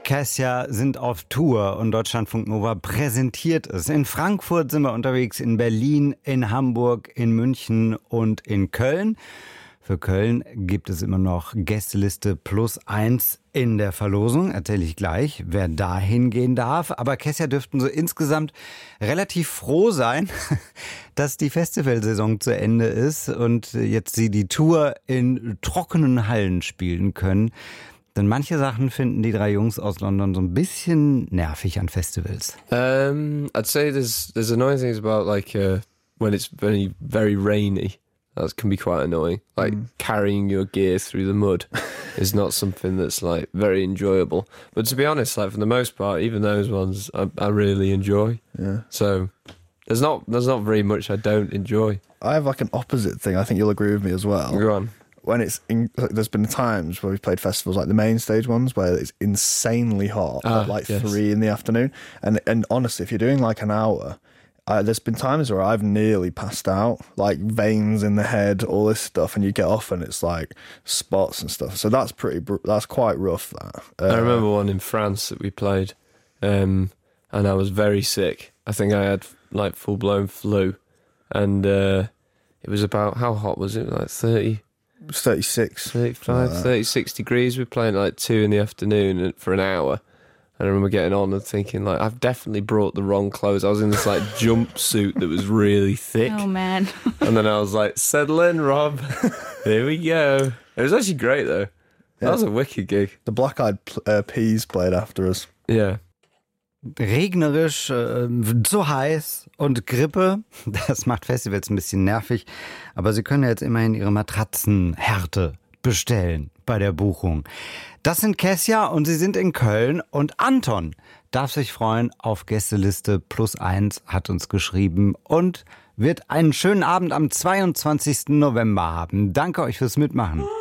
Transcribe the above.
Kessia sind auf Tour und Deutschlandfunk Nova präsentiert es. In Frankfurt sind wir unterwegs, in Berlin, in Hamburg, in München und in Köln. Für Köln gibt es immer noch Gästeliste +1 in der Verlosung. Erzähle ich gleich, wer da hingehen darf. Aber Kessia dürften so insgesamt relativ froh sein, dass die Festivalsaison zu Ende ist und jetzt sie die Tour in trockenen Hallen spielen können. Denn manche Sachen finden die drei Jungs aus London so ein bisschen nervig an Festivals. I'd say there's annoying things about when it's very rainy. That can be quite annoying. Carrying your gear through the mud is not something that's very enjoyable. But to be honest, for the most part, even those ones I really enjoy. Yeah. So there's not very much I don't enjoy. I have an opposite thing. I think you'll agree with me as well. Go on. When there's been times where we've played festivals like the main stage ones where it's insanely hot at 3 in the afternoon. And honestly, if you're doing an hour, there's been times where I've nearly passed out, veins in the head, all this stuff, and you get off and it's spots and stuff. So that's quite rough. That I remember one in France that we played, and I was very sick. I think I had full blown flu, and it was about, how hot was it? 30. 36. 35, 36 degrees. We were playing at 2 in the afternoon for an hour. And I remember getting on and thinking, I've definitely brought the wrong clothes. I was in this jumpsuit that was really thick. Oh, man. And then I was settle in, Rob. Here we go. It was actually great, though. That was a wicked gig. The Black Eyed Peas played after us. Yeah. Regnerisch, zu heiß und Grippe, das macht Festivals ein bisschen nervig. Aber Sie können jetzt immerhin Ihre Matratzenhärte bestellen bei der Buchung. Das sind Kessia und sie sind in Köln. Und Anton darf sich freuen auf Gästeliste +1, hat uns geschrieben und wird einen schönen Abend am 22. November haben. Danke euch fürs Mitmachen.